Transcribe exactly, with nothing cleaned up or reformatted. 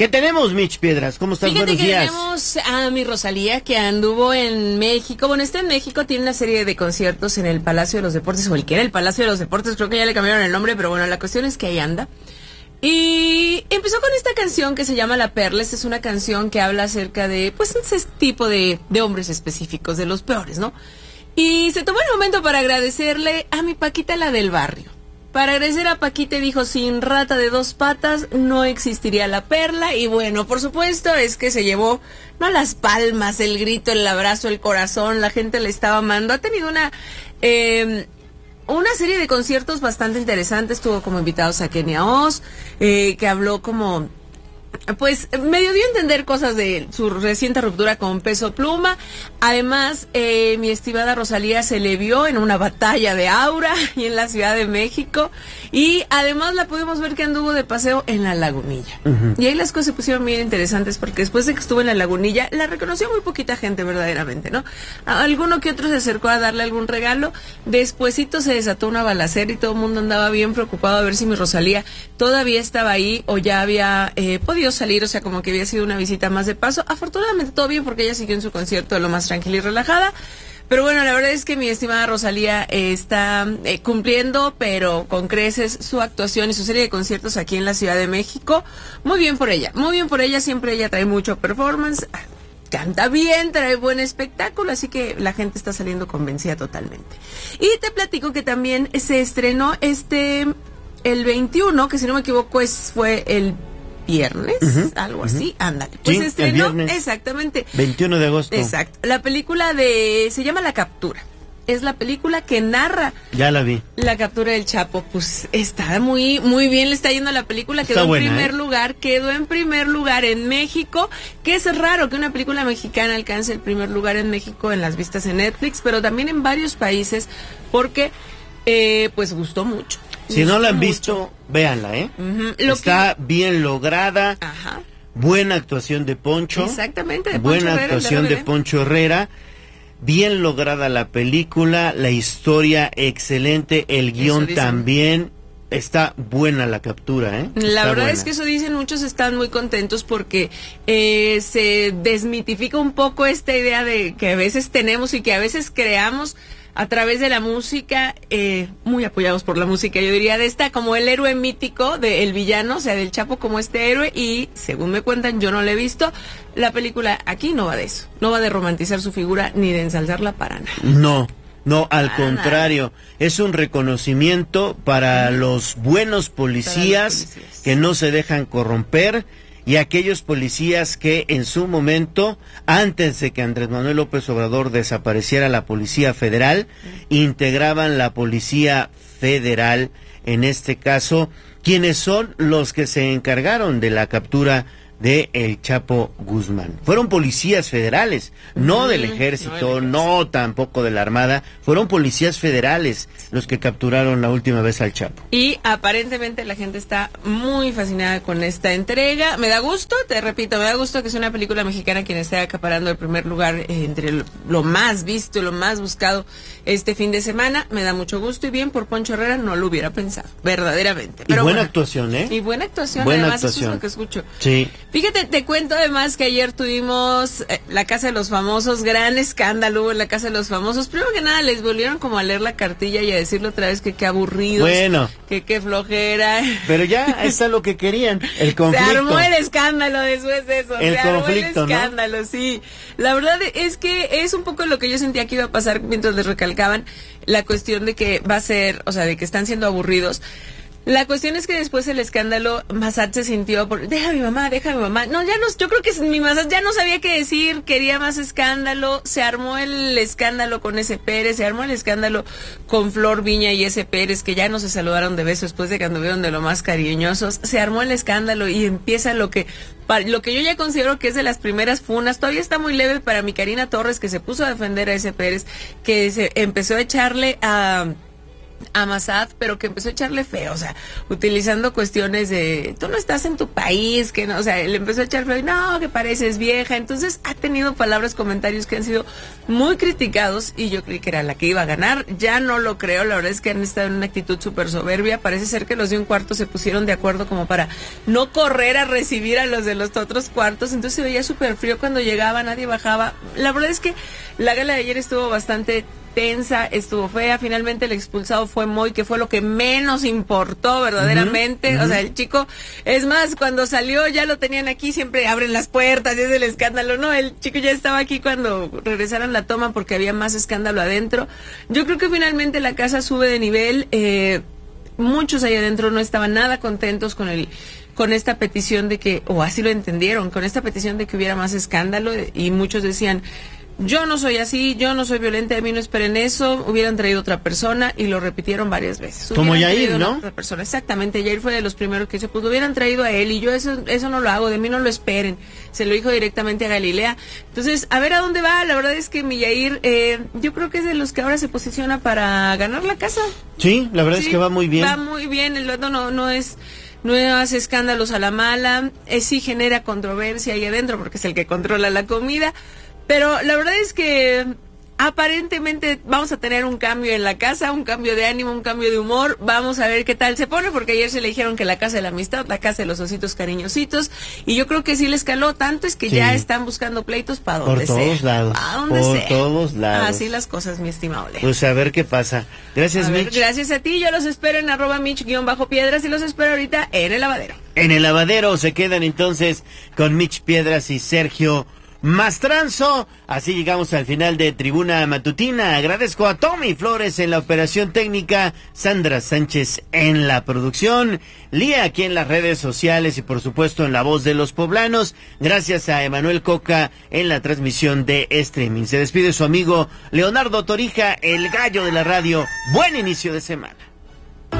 ¿Qué tenemos, Mitch Piedras? ¿Cómo estás? Fíjate Buenos que días. tenemos a mi Rosalía, que anduvo en México. Bueno, está en México, tiene una serie de conciertos en el Palacio de los Deportes, o el que era el Palacio de los Deportes, creo que ya le cambiaron el nombre, pero bueno, la cuestión es que ahí anda. Y empezó con esta canción que se llama La Perla. Esta es una canción que habla acerca de, pues, ese tipo de, de hombres específicos, de los peores, ¿no? Y se tomó el momento para agradecerle a mi Paquita, la del barrio. Para agradecer a Paquita, dijo, sin rata de dos patas no existiría La Perla. Y bueno, por supuesto, es que se llevó, no las palmas, el grito, el abrazo, el corazón, la gente le estaba amando. Ha tenido una, eh, una serie de conciertos bastante interesantes. Tuvo como invitados a Kenia Oz, eh, que habló como... pues medio dio a entender cosas de su reciente ruptura con Peso Pluma. Además, eh, mi estimada Rosalía se le vio en una batalla de aura y en la Ciudad de México. Y además la pudimos ver que anduvo de paseo en la Lagunilla. Uh-huh. Y ahí las cosas se pusieron bien interesantes, porque después de que estuvo en la Lagunilla, la reconoció muy poquita gente verdaderamente, ¿no? Alguno que otro se acercó a darle algún regalo. Despuésito se desató una balacera y todo el mundo andaba bien preocupado a ver si mi Rosalía todavía estaba ahí o ya había eh, podido salir, o sea, como que había sido una visita más de paso. Afortunadamente todo bien, porque ella siguió en su concierto lo más tranquila y relajada. Pero bueno, la verdad es que mi estimada Rosalía eh, está eh, cumpliendo, pero con creces, su actuación y su serie de conciertos aquí en la Ciudad de México. Muy bien por ella, muy bien por ella. Siempre ella trae mucho performance, canta bien, trae buen espectáculo, así que la gente está saliendo convencida totalmente. Y te platico que también se estrenó este, el veintiuno, que si no me equivoco es, fue el viernes, uh-huh, algo así, uh-huh. Ándale. Pues sí, estrenó, exactamente. veintiuno de agosto. Exacto. La película de, se llama La Captura. Es la película que narra. Ya la vi. La captura del Chapo. Pues está muy, muy bien, le está yendo a la película. Quedó está en buena, primer ¿eh? lugar, quedó en primer lugar en México, que es raro que una película mexicana alcance el primer lugar en México en las vistas en Netflix, pero también en varios países, porque, eh, pues gustó mucho. Si no la han visto, mucho. Véanla, ¿eh? Uh-huh. Lo Está que... bien lograda. Ajá. Buena actuación de Poncho. Exactamente, de Buena Poncho Herrera, actuación de Poncho Herrera. Bien lograda la película, la historia excelente, el guión también. Está buena la captura, ¿eh? La Está verdad buena. es que eso dicen, muchos están muy contentos porque eh, se desmitifica un poco esta idea de que a veces tenemos y que a veces creamos a través de la música, eh, muy apoyados por la música, yo diría, de esta como el héroe mítico del villano, o sea, del Chapo como este héroe, y según me cuentan, yo no la he visto, la película aquí no va de eso, no va de romantizar su figura ni de ensalzarla para nada. No, no, al para contrario, nada. Es un reconocimiento para mm. los buenos policías, los policías que no se dejan corromper, y aquellos policías que en su momento, antes de que Andrés Manuel López Obrador desapareciera la Policía Federal, integraban la Policía Federal, en este caso, quienes son los que se encargaron de la captura de el Chapo Guzmán. Fueron policías federales, no del ejército, no tampoco de la Armada, fueron policías federales los que capturaron la última vez al Chapo. Y aparentemente la gente está muy fascinada con esta entrega. Me da gusto, te repito, me da gusto que sea una película mexicana quien esté acaparando el primer lugar eh, entre lo, lo más visto y lo más buscado este fin de semana. Me da mucho gusto y bien por Poncho Herrera, no lo hubiera pensado, verdaderamente. Pero y buena bueno, actuación, ¿eh? Y buena actuación, buena además, actuación. Eso es lo que escucho. Sí. Fíjate, te cuento además que ayer tuvimos eh, la Casa de los Famosos, gran escándalo en la Casa de los Famosos. Primero que nada, les volvieron como a leer la cartilla y a decirle otra vez que qué aburridos, bueno, que qué flojera. Pero ya está lo que querían, el conflicto. Se armó el escándalo después de eso, el se armó conflicto, el escándalo, ¿no? Sí. La verdad es que es un poco lo que yo sentía que iba a pasar mientras les recalcaban la cuestión de que va a ser, o sea, de que están siendo aburridos. La cuestión es que después del escándalo, Massad se sintió por, deja a mi mamá, deja a mi mamá. No, ya no, yo creo que mi Massad ya no sabía qué decir, quería más escándalo, se armó el escándalo con ese Pérez, se armó el escándalo con Flor Viña y ese Pérez, que ya no se saludaron de beso después de que anduvieron de lo más cariñosos, se armó el escándalo y empieza lo que, lo que yo ya considero que es de las primeras funas, todavía está muy leve para mi Karina Torres, que se puso a defender a ese Pérez, que se empezó a echarle a... a Massad, pero que empezó a echarle feo, o sea, utilizando cuestiones de, tú no estás en tu país, que no, o sea, le empezó a echar feo, y no, que pareces vieja, entonces ha tenido palabras, comentarios que han sido muy criticados, y yo creí que era la que iba a ganar, ya no lo creo, la verdad es que han estado en una actitud súper soberbia, parece ser que los de un cuarto se pusieron de acuerdo como para no correr a recibir a los de los otros cuartos, entonces se veía súper frío cuando llegaba, nadie bajaba, la verdad es que la gala de ayer estuvo bastante tensa, estuvo fea, finalmente el expulsado fue Moy, que fue lo que menos importó verdaderamente, uh-huh, uh-huh. O sea, el chico, es más, cuando salió ya lo tenían aquí, siempre abren las puertas, y es el escándalo, no, el chico ya estaba aquí cuando regresaron la toma porque había más escándalo adentro. Yo creo que finalmente la casa sube de nivel, eh, muchos ahí adentro no estaban nada contentos con el con esta petición de que, o así lo entendieron, con esta petición de que hubiera más escándalo, y muchos decían, yo no soy así, yo no soy violenta, de mí no esperen eso, hubieran traído otra persona, y lo repitieron varias veces. Como Yair, ¿no? Otra persona. Exactamente, Yair fue de los primeros que dice, pues hubieran traído a él, y yo eso eso no lo hago, de mí no lo esperen. Se lo dijo directamente a Galilea. Entonces, a ver a dónde va, la verdad es que mi Yair, eh, yo creo que es de los que ahora se posiciona para ganar la casa. Sí, la verdad sí, es que va muy bien. Va muy bien, el otro no, no es... no hace escándalos a la mala, eh, sí genera controversia ahí adentro porque es el que controla la comida, pero la verdad es que aparentemente vamos a tener un cambio en la casa, un cambio de ánimo, un cambio de humor, vamos a ver qué tal se pone, porque ayer se le dijeron que la casa de la amistad, la casa de los ositos cariñositos, y yo creo que sí le escaló tanto, es que sí, ya están buscando pleitos para donde sea. Por todos lados. A donde por sea. todos lados. Así las cosas, mi estimado Leo. Pues a ver qué pasa. Gracias, a ver, Mitch. Gracias a ti, yo los espero en arroba Mitch-Piedras y los espero ahorita en el lavadero. En el lavadero se quedan entonces con Mitch Piedras y Sergio Mastranzo. Así llegamos al final de Tribuna Matutina. Agradezco a Tommy Flores en la operación técnica, Sandra Sánchez en la producción, Lía aquí en las redes sociales y por supuesto en La Voz de los Poblanos. Gracias a Emanuel Coca en la transmisión de streaming. Se despide su amigo Leonardo Torija, el gallo de la radio. Buen inicio de semana.